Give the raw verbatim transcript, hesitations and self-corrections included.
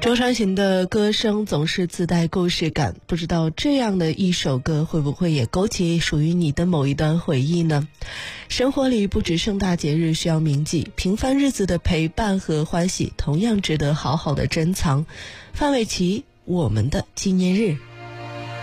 周传雄的歌声总是自带故事感，不知道这样的一首歌会不会也勾起属于你的某一段回忆呢？生活里不止盛大节日需要铭记，平凡日子的陪伴和欢喜同样值得好好的珍藏。范玮琪，我们的纪念日。